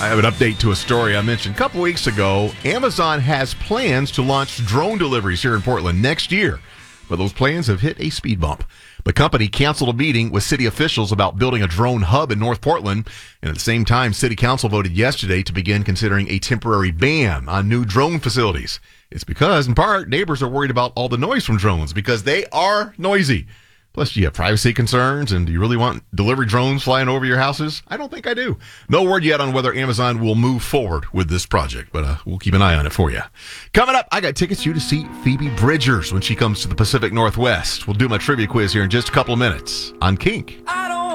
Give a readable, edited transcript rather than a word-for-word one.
I have an update to a story I mentioned a couple weeks ago. Amazon has plans to launch drone deliveries here in Portland next year, but those plans have hit a speed bump. The company canceled a meeting with city officials about building a drone hub in North Portland, and at the same time, City Council voted yesterday to begin considering a temporary ban on new drone facilities. It's because, in part, neighbors are worried about all the noise from drones because they are noisy. Plus, do you have privacy concerns, and do you really want delivery drones flying over your houses? I don't think I do. No word yet on whether Amazon will move forward with this project, but we'll keep an eye on it for you. Coming up, I got tickets for you to see Phoebe Bridgers when she comes to the Pacific Northwest. We'll do my trivia quiz here in just a couple of minutes on Kink.